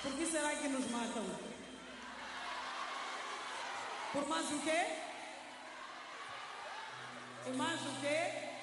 Por que será que nos matam? Por mais o quê? E mais o quê?